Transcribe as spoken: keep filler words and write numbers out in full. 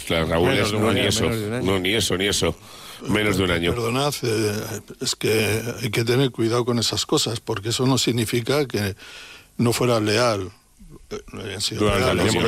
claro, Raúl, Menos es, de un no, año, ni eso, menos de un año. no, ni eso, ni eso. Menos de un año. Perdonad, eh, es que hay que tener cuidado con esas cosas, porque eso no significa que no fuera leal. Eh, no habían sido Durante el leales. tiempo